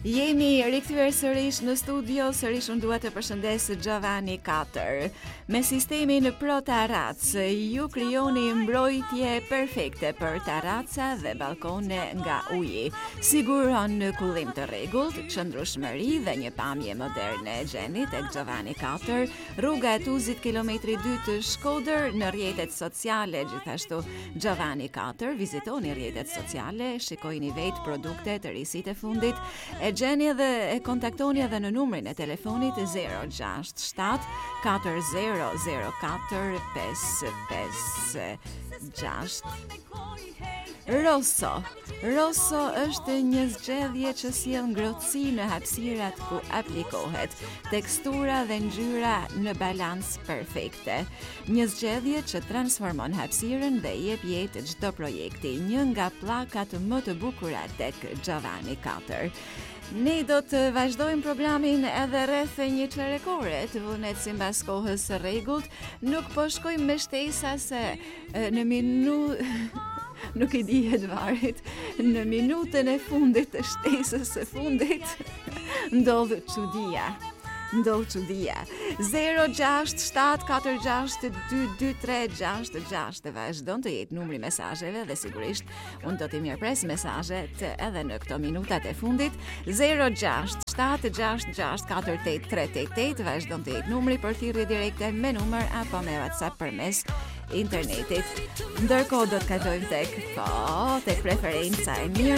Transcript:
Jemi rikthyer sërish në studio, sërish unë dua të përshëndes Giovanni Katër. Me sistemin ProTerrac, ju krijoni mbrojtje perfekte për terraca dhe balkone nga uji. Siguron në kullim të rregullt, qëndrueshmëri dhe një pamje moderne. Gjeni tek Giovanni Katër, rruga e Tuzit kilometri 2 të Shkodër, në rrjetet sociale gjithashtu Giovanni Katër. Vizitoni rrjetet sociale, shikojini vetë produkte të risit e fundit. E gjeni edhe e kontaktoni edhe në numrin e telefonit 067 4004 556. Rosso është një zgjedhje që sjell ngrohtësi në hapësirat ku aplikohet, tekstura dhe ngjyra në balans perfekte. Një zgjedhje që transformon hapësirën dhe jep jetë çdo projekti. Një nga pllakat më të bukura tek Giovanni Katër. Ne do të vazhdojmë programin edhe rreth një çerekore të vullnet sipas kohës së rregullt. Nuk po shkojmë me shtesa se në nuk i dihet varet. Në minutën e fundit të shtesës së fundit ndodh çudia. 06746223666 vazhdon të jetë numri mesazheve dhe sigurisht unë do t'i mirëpres mesazhet edhe në këto minutat e fundit. 06766483888 vazhdon të jetë numri për thirrje direkte me numër apo me WhatsApp përmes internetit. Ndërkohë do të kalojmë tek preferenca e mirë.